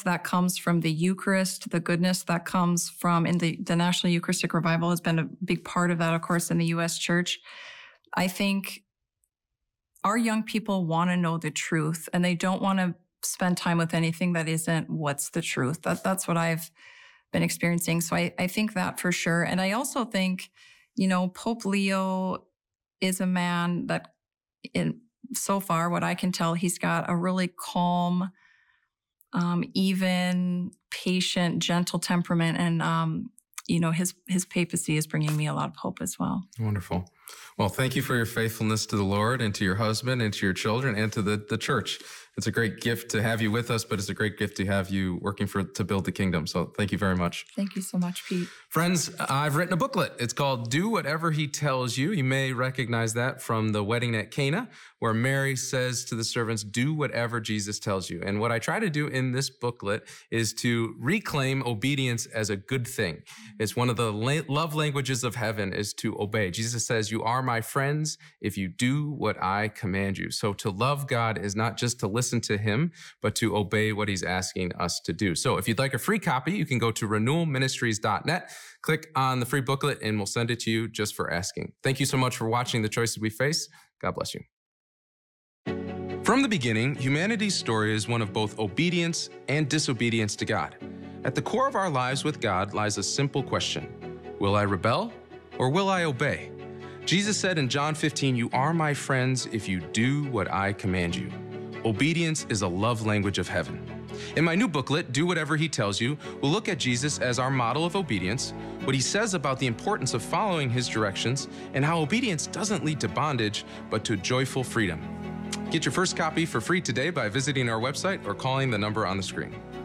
that comes from the Eucharist, the goodness that comes from in the National Eucharistic Revival has been a big part of that, of course, in the U.S. Church. I think our young people want to know the truth, and they don't want to spend time with anything that isn't what's the truth. That's what I've been experiencing. So I think that for sure. And I also think, Pope Leo is a man that so far, what I can tell, he's got a really calm, even, patient, gentle temperament. And, his papacy is bringing me a lot of hope as well. Wonderful. Well, thank you for your faithfulness to the Lord and to your husband and to your children and to the church. It's a great gift to have you with us, but it's a great gift to have you working to build the kingdom. So thank you very much. Thank you so much, Pete. Friends, I've written a booklet. It's called Do Whatever He Tells You. You may recognize that from the wedding at Cana, where Mary says to the servants, do whatever Jesus tells you. And what I try to do in this booklet is to reclaim obedience as a good thing. It's one of the love languages of heaven is to obey. Jesus says, you are my friends if you do what I command you. So to love God is not just to listen to him, but to obey what he's asking us to do. So if you'd like a free copy, you can go to renewalministries.net, click on the free booklet, and we'll send it to you just for asking. Thank you so much for watching The Choices We Face. God bless you. From the beginning, humanity's story is one of both obedience and disobedience to God. At the core of our lives with God lies a simple question: will I rebel or will I obey? Jesus said in John 15, you are my friends if you do what I command you. Obedience is a love language of heaven. In my new booklet, Do Whatever He Tells You, we'll look at Jesus as our model of obedience, what he says about the importance of following his directions, and how obedience doesn't lead to bondage, but to joyful freedom. Get your first copy for free today by visiting our website or calling the number on the screen.